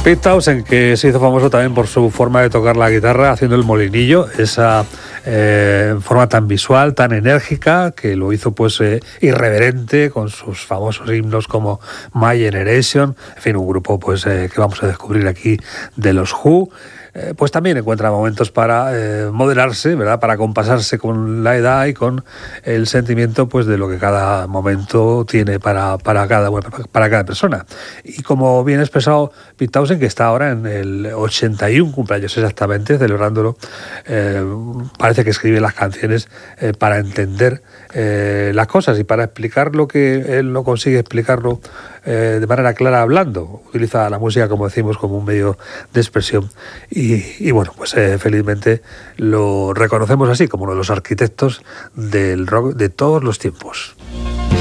Pete Townshend, que se hizo famoso también por su forma de tocar la guitarra haciendo el molinillo, esa forma tan visual, tan enérgica, que lo hizo pues irreverente con sus famosos himnos como My Generation, en fin, un grupo pues que vamos a descubrir aquí de los Who. Pues también encuentra momentos para moderarse, ¿verdad? Para compasarse con la edad y con el sentimiento pues de lo que cada momento tiene para cada persona. Y como bien expresado Pete Townshend, que está ahora en el 81 cumpleaños exactamente, celebrándolo, parece que escribe las canciones para entender las cosas y para explicar lo que él no consigue explicarlo de manera clara hablando. Utiliza la música, como decimos, como un medio de expresión y bueno, pues felizmente lo reconocemos así como uno de los arquitectos del rock de todos los tiempos.